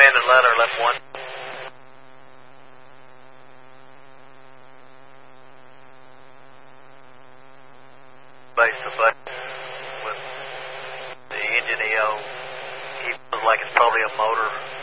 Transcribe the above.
abandoned ladder, left 1. Base to base with the engine EO. He feels like it's probably a motor.